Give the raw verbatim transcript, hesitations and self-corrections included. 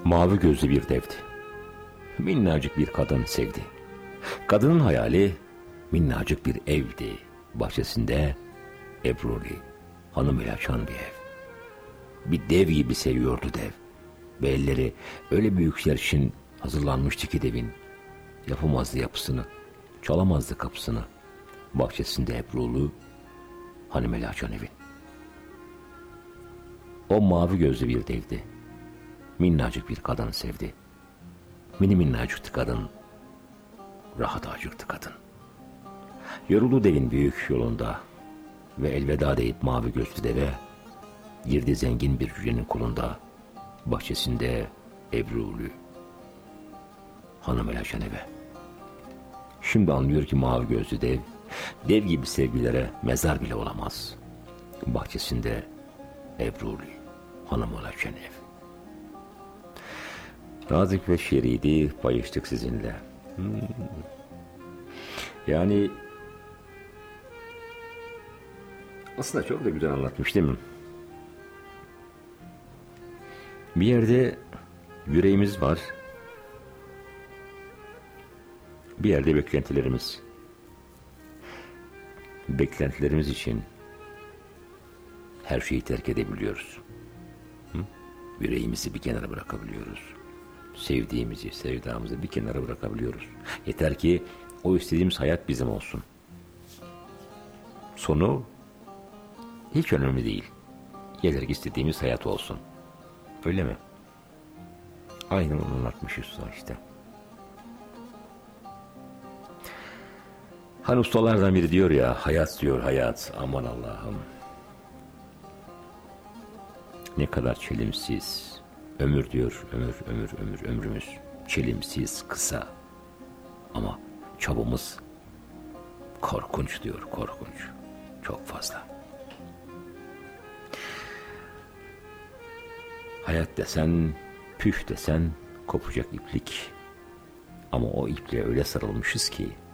Mavi gözlü bir devdi. Minnacık bir kadın sevdi. Kadının hayali minnacık bir evdi. Bahçesinde Ebruli, hanım ile açan bir ev. Bir dev gibi seviyordu dev. Ve elleri öyle büyük işler için hazırlanmıştı ki devin. Yapamazdı yapısını, çalamazdı kapısını. Bahçesinde Ebruli, hanım ile açan evin. O mavi gözlü bir devdi. Minnacık bir kadın sevdi. Mini minnacıktı kadın. Rahat acıktı kadın. Yoruldu devin büyük yolunda ve elveda deyip mavi gözlü deve girdi zengin bir cücenin kolunda. Bahçesinde Ebruli, hanım el açan eve. Şimdi anlıyor ki mavi gözlü dev, dev gibi sevgilere mezar bile olamaz. Bahçesinde Ebruli, hanım el açan ev. Nazik ve şeridi paylaştık sizinle. Hmm. Yani aslında çok da güzel anlatmış değil mi? Bir yerde yüreğimiz var. Bir yerde beklentilerimiz. Beklentilerimiz için her şeyi terk edebiliyoruz. Hı? Yüreğimizi bir kenara bırakabiliyoruz. Sevdiğimizi, sevdamızı bir kenara bırakabiliyoruz. Yeter ki o istediğimiz hayat bizim olsun. Sonu hiç önemli değil. Yeter ki istediğimiz hayat olsun. Öyle mi? Aynen onu anlatmış usta işte. Hani ustalardan biri diyor ya, hayat diyor hayat, aman Allah'ım. Ne kadar çelimsiz. Ömür diyor, ömür, ömür, ömür, ömrümüz. Çelimsiz, kısa. Ama çabamız korkunç diyor, korkunç. Çok fazla. Hayat desen, püf desen kopacak iplik. Ama o ipliğe öyle sarılmışız ki